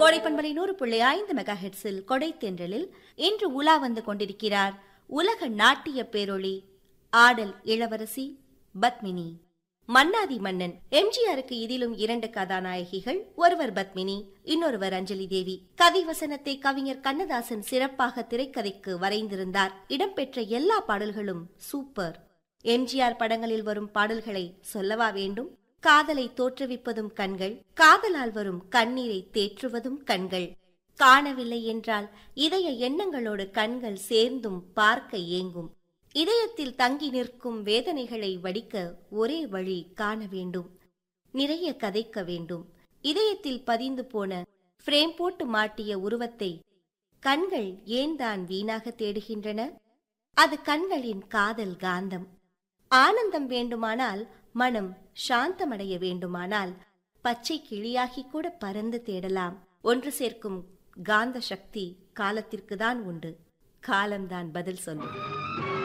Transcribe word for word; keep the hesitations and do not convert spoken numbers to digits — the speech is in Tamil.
கோடைப்பண்பலை நூறு புள்ளி ஐந்து மெகா ஹெட்ஸில் கொடை தென்றலில் இன்று உலா வந்து கொண்டிருக்கிறார் உலக நாட்டிய பேரொளி ஆடல் இளவரசி பத்மினி. மன்னாதி மன்னன் எம்ஜிஆருக்கு இதிலும் இரண்டு கதாநாயகிகள், ஒருவர் பத்மினி, இன்னொருவர் அஞ்சலி தேவி. கவி வசனத்தை கவிஞர் கண்ணதாசன் சிறப்பாக திரைக்கதைக்கு வரைந்திருந்தார். இடம்பெற்ற எல்லா பாடல்களும் சூப்பர். எம்ஜிஆர் படங்களில் வரும் பாடல்களை சொல்லவா வேண்டும்? காதலை தோற்றுவிப்பதும் கண்கள், காதலால் வரும் கண்ணீரை தேற்றுவதும் கண்கள். காணவில்லை என்றால் இதய எண்ணங்களோடு கண்கள் சேர்ந்தும் பார்க்க ஏங்கும். இதயத்தில் தங்கி நிற்கும் வேதனைகளை வடிக்க ஒரே வழி காண வேண்டும், நிறைய கதைக்க வேண்டும். இதயத்தில் பதிந்து போன பிரேம் போட்டு மாட்டிய உருவத்தை கண்கள் ஏன் தான் வீணாக தேடுகின்றன? அது கண்களின் காதல் காந்தம். ஆனந்தம் வேண்டுமானால், மனம் சாந்தமடைய வேண்டுமானால் பச்சை கிளியாகி கூட பறந்து தேடலாம். ஒன்று சேர்க்கும் காந்த சக்தி காலத்திற்கு தான் உண்டு. காலம்தான் பதில் சொல்லும்.